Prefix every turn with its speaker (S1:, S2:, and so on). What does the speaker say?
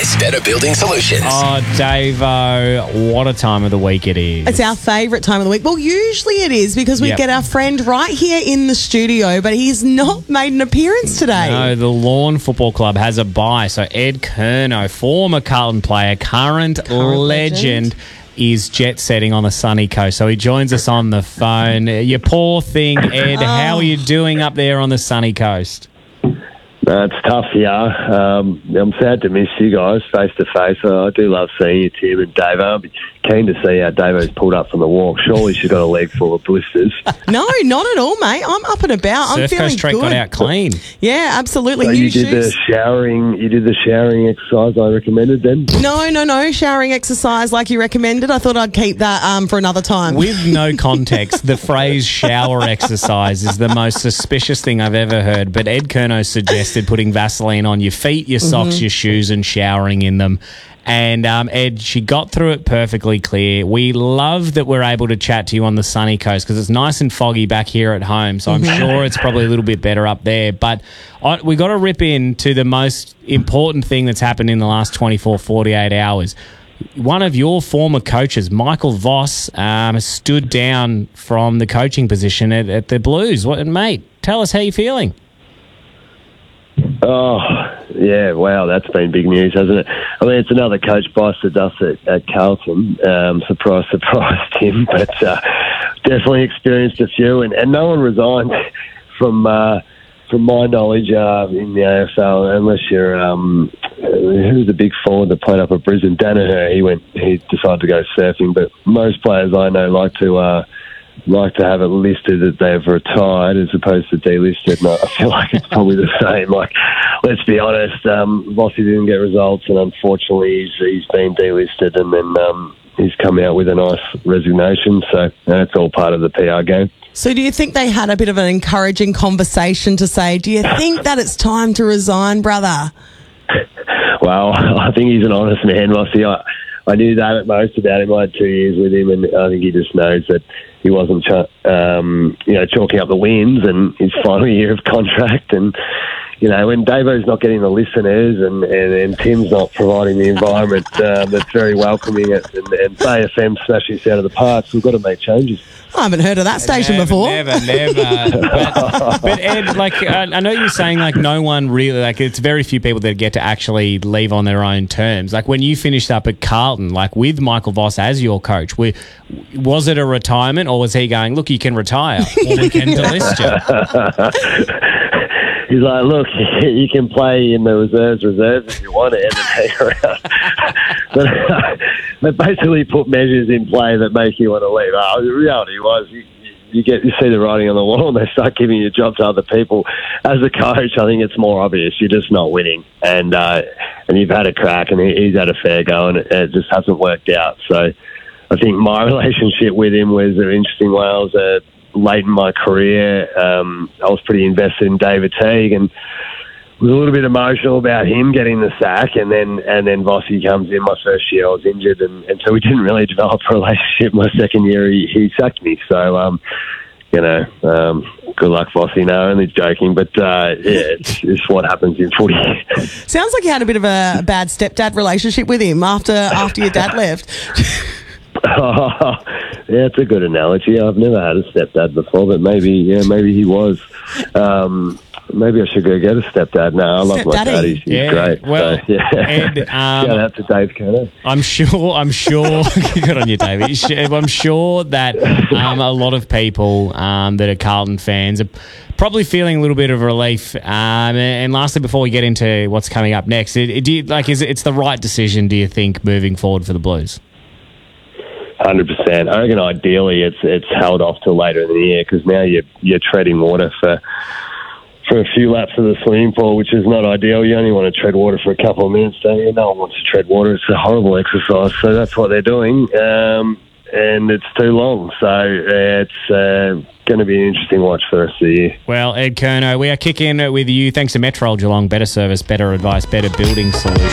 S1: Advice, Better Building Solutions.
S2: Oh, Davo, what a time of the week it is.
S3: It's our favourite time of the week. Well, usually it is because we
S2: Yep.
S3: get our friend right here in the studio, but he's not made an appearance today.
S2: No, the Lawn Football Club has a bye. So Ed Curnow, former Carlton player, current legend, is jet setting on the sunny coast. So he joins us on the phone. You poor thing, Ed. How are you doing up there on the sunny coast?
S4: It's tough here. I'm sad to miss you guys face to face. I do love seeing you, Tim and Dave. I'm keen to see how Davo's pulled up from the walk. Surely she's got a leg full of blisters.
S3: No, not at all, mate. I'm up and about. I'm
S2: Surf
S3: feeling
S2: Coast Trek
S3: good.
S2: got out clean.
S3: Yeah, absolutely.
S4: So
S3: New
S4: you did
S3: shoes.
S4: the showering. You did the showering exercise I recommended then.
S3: No. Showering exercise like you recommended. I thought I'd keep that for another time.
S2: With no context, the phrase shower exercise is the most suspicious thing I've ever heard. But Ed Curnow suggested putting Vaseline on your feet, your socks, your shoes, and showering in them. And Ed, she got through it perfectly clear. We love that we're able to chat to you on the sunny coast because it's nice and foggy back here at home. So I'm sure it's probably a little bit better up there. But we got to rip into the most important thing that's happened in the last 24, 48 hours. One of your former coaches, Michael Voss, has stood down from the coaching position at the Blues. Mate, tell us how you're feeling.
S4: Oh, yeah, wow, that's been big news, hasn't it? I mean, it's another coach busted us at Carlton. Surprise, surprise, Tim, but definitely experienced a few, and no one resigned from my knowledge in the AFL, unless you're who's the big forward that played up at Brisbane, Danaher. He decided to go surfing, but most players I know like to have it listed that they've retired as opposed to delisted, and I feel like it's probably the same. Like, let's be honest, Vossi didn't get results, and unfortunately he's been delisted, and then he's come out with a nice resignation, so that's all part of the PR game.
S3: So do you think they had a bit of an encouraging conversation to say, do you think that it's time to resign, brother?
S4: Well, I think he's an honest man, Vossi. I knew that at most about him. I had 2 years with him, and I think he just knows that he wasn't, chalking up the wins and his final year of contract. And, when Davo's not getting the listeners and Tim's not providing the environment that's very welcoming and Bay FM smashing us out of the parks, we've got to make changes.
S3: I haven't heard of that station before.
S2: Never. But Ed, I know you're saying no one really, it's very few people that get to actually leave on their own terms. Like when you finished up at Carlton, with Michael Voss as your coach, was it a retirement or was he going, look, you can retire or we can delist you?
S4: He's like, look, you can play in the reserves if you want to and hang around. But they basically put measures in play that make you want to leave. The reality was you see the writing on the wall and they start giving you jobs to other people. As a coach, I think it's more obvious. You're just not winning. And you've had a crack and he's had a fair go and it just hasn't worked out. So I think my relationship with him was an interesting one. I was late in my career. I was pretty invested in David Teague and was a little bit emotional about him getting the sack, and then Vossi comes in. My first year I was injured, and so we didn't really develop a relationship. My second year he sacked me, so good luck, Vossi. No, only joking, but it's what happens in footy.
S3: Sounds like you had a bit of a bad stepdad relationship with him after your dad left.
S4: Yeah, it's a good analogy. I've never had a stepdad before, but maybe he was. Maybe I should go get a stepdad now. I love my dad. He's great.
S2: Well,
S4: so,
S2: Ed,
S4: shout out to Dave Curnow.
S2: I'm sure. Good on you, David. I'm sure that a lot of people that are Carlton fans are probably feeling a little bit of relief. And lastly, before we get into what's coming up next, it's the right decision, do you think, moving forward for the Blues?
S4: 100%. I reckon ideally it's held off till later in the year because now you're treading water for a few laps of the swimming pool, which is not ideal. You only want to tread water for a couple of minutes, don't you? No one wants to tread water. It's a horrible exercise. So that's what they're doing. And it's too long. So it's going to be an interesting watch for the rest of the year.
S2: Well, Ed Curnow, we are kicking with you. Thanks to Metrol Geelong. Better service, better advice, better building solutions.